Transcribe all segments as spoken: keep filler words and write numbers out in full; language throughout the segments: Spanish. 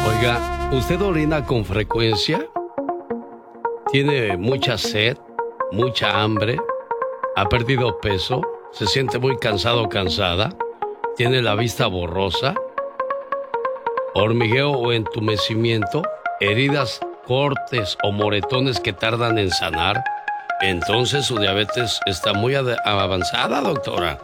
Oiga, ¿usted orina con frecuencia? ¿Tiene mucha sed? ¿Mucha hambre? ¿Ha perdido peso? ¿Se siente muy cansado o cansada? ¿Tiene la vista borrosa? ¿Hormigueo o entumecimiento? ¿Heridas, cortes o moretones que tardan en sanar? Entonces su diabetes está muy ad- avanzada, doctora.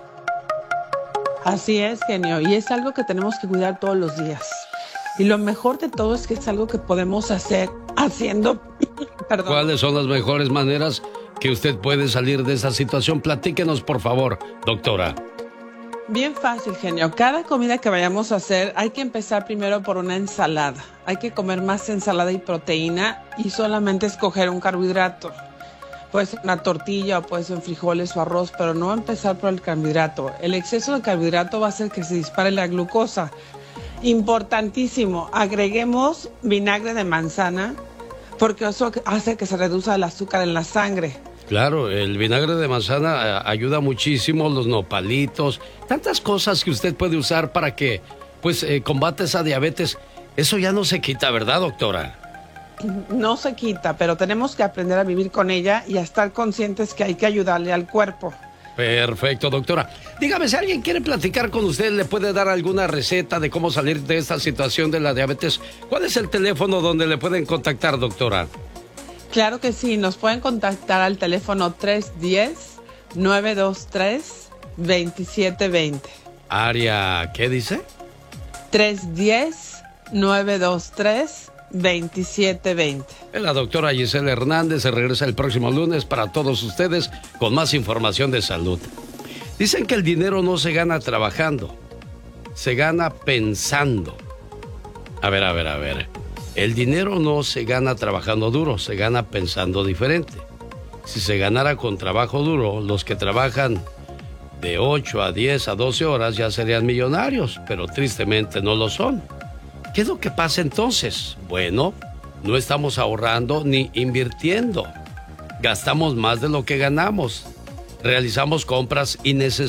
Así es, genio, y es algo que tenemos que cuidar todos los días. Y lo mejor de todo es que es algo que podemos hacer haciendo... Perdón. ¿Cuáles son las mejores maneras que usted puede salir de esa situación? Platíquenos, por favor, doctora. Bien fácil, genio. Cada comida que vayamos a hacer hay que empezar primero por una ensalada. Hay que comer más ensalada y proteína y solamente escoger un carbohidrato. Puede ser una tortilla o puede ser frijoles o arroz, pero no empezar por el carbohidrato. El exceso de carbohidrato va a hacer que se dispare la glucosa. Importantísimo, agreguemos vinagre de manzana porque eso hace que se reduzca el azúcar en la sangre. Claro, el vinagre de manzana eh, ayuda muchísimo, los nopalitos, tantas cosas que usted puede usar para que, pues, eh, combate esa diabetes. Eso ya no se quita, ¿verdad, doctora? No se quita, pero tenemos que aprender a vivir con ella y a estar conscientes que hay que ayudarle al cuerpo. Perfecto, doctora. Dígame, si alguien quiere platicar con usted, le puede dar alguna receta de cómo salir de esta situación de la diabetes. ¿Cuál es el teléfono donde le pueden contactar, doctora? Claro que sí, nos pueden contactar al teléfono tres uno cero, nueve dos tres, dos siete dos cero. Área, ¿qué dice? tres uno cero, nueve dos tres, dos siete dos cero. La doctora Gisela Hernández se regresa el próximo lunes para todos ustedes con más información de salud. Dicen que el dinero no se gana trabajando, se gana pensando. A ver, a ver, a ver. El dinero no se gana trabajando duro, se gana pensando diferente. Si se ganara con trabajo duro, los que trabajan de ocho a diez a doce horas ya serían millonarios, pero tristemente no lo son. ¿Qué es lo que pasa entonces? Bueno, no estamos ahorrando ni invirtiendo. Gastamos más de lo que ganamos. Realizamos compras innecesarias.